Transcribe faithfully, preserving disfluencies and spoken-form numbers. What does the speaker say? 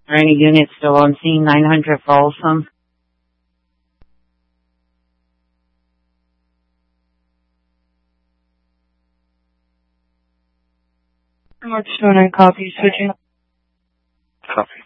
Are any units still on scene? nine hundred Folsom. March two oh nine, copy, switching. Copy.